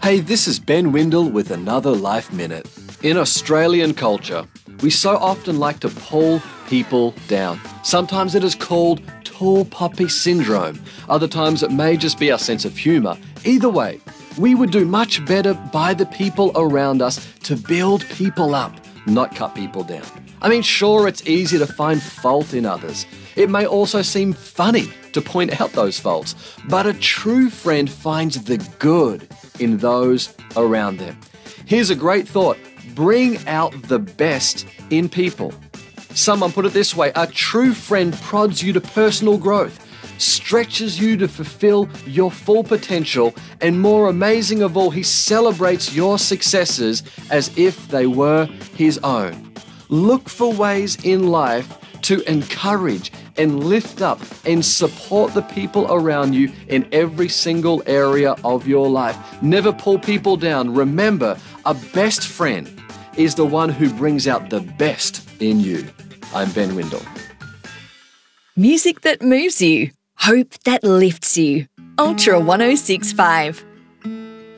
Hey, this is Ben Windle with another Life Minute. In Australian culture, we so often like to pull people down. Sometimes it is called tall poppy syndrome. Other times it may just be our sense of humour. Either way, we would do much better by the people around us to build people up, not cut people down. I mean, sure, it's easy to find fault in others. It may also seem funny to point out those faults, but a true friend finds the good in those around them. Here's a great thought. Bring out the best in people. Someone put it this way, a true friend prods you to personal growth, stretches you to fulfill your full potential, and more amazing of all, he celebrates your successes as if they were his own. Look for ways in life to encourage and lift up and support the people around you in every single area of your life. Never pull people down. Remember, a best friend is the one who brings out the best in you. I'm Ben Windle. Music that moves you. Hope that lifts you. Ultra 1065.